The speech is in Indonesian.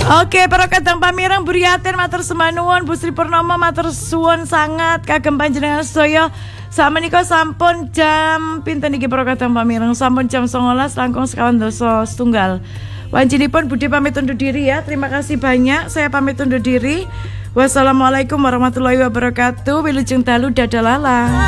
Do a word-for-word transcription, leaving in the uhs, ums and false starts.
Oke, para kadang pamireng Buriatin matur sembah nuwun, Bu Sri Purnomo matur suwun sangat kagem panjenengan sedaya. Samenika sampun jam pinten iki para kadang pamireng? Sampun jam songolas langkung sekawan dasa setunggal. Wancinipun Budi pamit undur diri ya. Terima kasih banyak. Saya pamit undur diri. Wassalamualaikum warahmatullahi wabarakatuh. Wilujeng dalu dadah lala.